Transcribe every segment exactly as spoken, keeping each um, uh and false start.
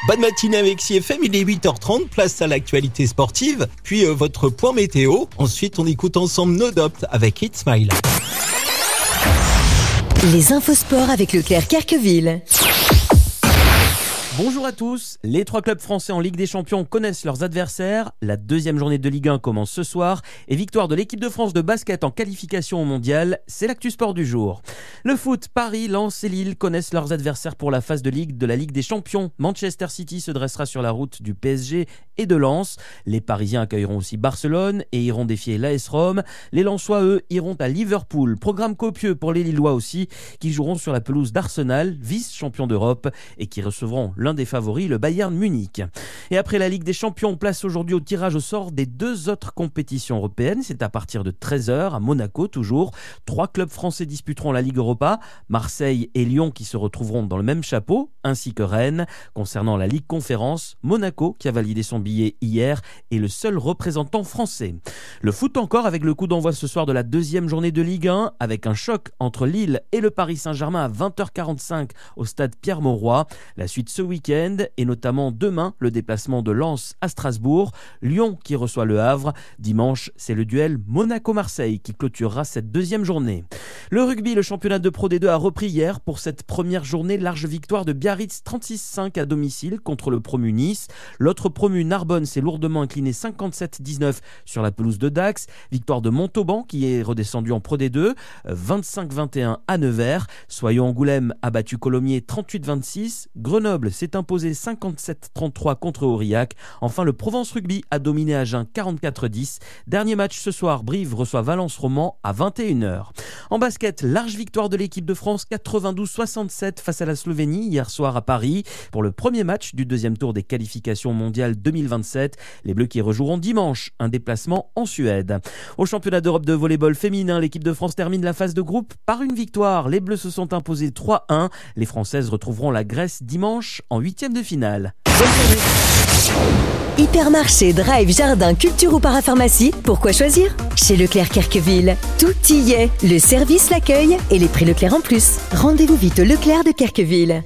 Bonne matinée avec C F M, il est huit heures trente, place à l'actualité sportive, puis euh, votre point météo. Ensuite, on écoute ensemble Nodopt avec It's Smile. Les infos sport avec Leclerc Querqueville. Bonjour à tous, les trois clubs français en Ligue des Champions connaissent leurs adversaires. La deuxième journée de Ligue un commence ce soir et victoire de l'équipe de France de basket en qualification au mondial, c'est l'actu sport du jour. Le foot, Paris, Lens et Lille connaissent leurs adversaires pour la phase de Ligue de la Ligue des Champions. Manchester City se dressera sur la route du P S G et de Lens. Les Parisiens accueilleront aussi Barcelone et iront défier l'A S Rome. Les Lensois, eux, iront à Liverpool. Programme copieux pour les Lillois aussi, qui joueront sur la pelouse d'Arsenal, vice-champion d'Europe, et qui recevront l'un des favoris, le Bayern Munich. Et après la Ligue des Champions, on place aujourd'hui au tirage au sort des deux autres compétitions européennes. C'est à partir de treize heures à Monaco toujours. Trois clubs français disputeront la Ligue Europa, Marseille et Lyon qui se retrouveront dans le même chapeau, ainsi que Rennes. Concernant la Ligue Conférence, Monaco, qui a validé son billet hier, est le seul représentant français. Le foot encore avec le coup d'envoi ce soir de la deuxième journée de Ligue un, avec un choc entre Lille et le Paris Saint-Germain à vingt heures quarante-cinq au stade Pierre-Mauroy. La suite ce week-end et notamment demain le déplacement de Lens à Strasbourg, Lyon qui reçoit le Havre. Dimanche, c'est le duel Monaco-Marseille qui clôturera cette deuxième journée. Le rugby, le championnat de Pro D deux a repris hier pour cette première journée. Large victoire de Biarritz trente-six cinq à domicile contre le promu Nice. L'autre promu Narbonne s'est lourdement incliné cinquante-sept dix-neuf sur la pelouse de Dax. Victoire de Montauban qui est redescendu en Pro D deux, vingt-cinq vingt et un à Nevers. Soyons-Angoulême a battu Colomiers trente-huit vingt-six. Grenoble s'est imposé cinquante-sept trente-trois contre Aurillac. Enfin, le Provence Rugby a dominé Agen quarante-quatre dix. Dernier match ce soir, Brive reçoit Valence-Roman à vingt et une heures. En basket, large victoire de l'équipe de France quatre-vingt-douze soixante-sept face à la Slovénie hier soir à Paris. Pour le premier match du deuxième tour des qualifications mondiales deux mille vingt-sept, les Bleus qui rejoueront dimanche un déplacement en Suède. Au championnat d'Europe de volleyball féminin, l'équipe de France termine la phase de groupe par une victoire. Les Bleus se sont imposés trois un. Les Françaises retrouveront la Grèce dimanche en huitième de finale. Bonne journée. Hypermarché, drive, jardin, culture ou parapharmacie, pourquoi choisir ? Chez Leclerc Querqueville, tout y est. Le service, l'accueil et les prix Leclerc en plus. Rendez-vous vite au Leclerc de Querqueville.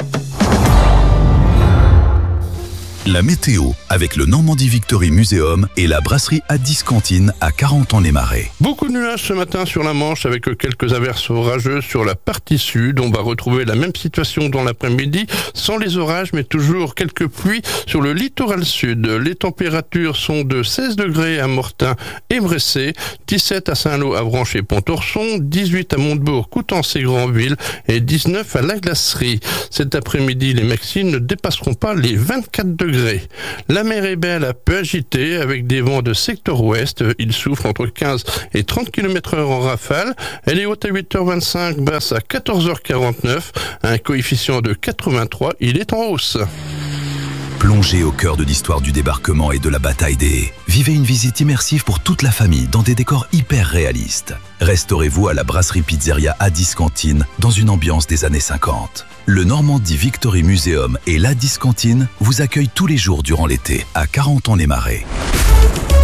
La météo avec le Normandie Victory Museum et la brasserie Addis Cantine à Carentan-les-Marais. Beaucoup de nuages ce matin sur la Manche avec quelques averses orageuses sur la partie sud. On va retrouver la même situation dans l'après-midi sans les orages mais toujours quelques pluies sur le littoral sud. Les températures sont de seize degrés à Mortain et Bressé, dix-sept à Saint-Lô, Avranches et Pontorson, dix-huit à Montebourg, Coutances et Granville et dix-neuf à La Glacerie. Cet après-midi, les maximales ne dépasseront pas les vingt-quatre degrés. La mer est belle, peu agitée, avec des vents de secteur ouest. Il souffle entre quinze et trente kilomètres heure en rafale. Elle est haute à huit heures vingt-cinq, basse à quatorze heures quarante-neuf. Un coefficient de quatre-vingt-trois, il est en hausse. Plongez au cœur de l'histoire du débarquement et de la bataille des haies. Vivez une visite immersive pour toute la famille dans des décors hyper réalistes. Restaurez-vous à la brasserie pizzeria Addis Cantine dans une ambiance des années cinquante. Le Normandie Victory Museum et l'Addis Cantine vous accueillent tous les jours durant l'été à Carentan-les-Marais.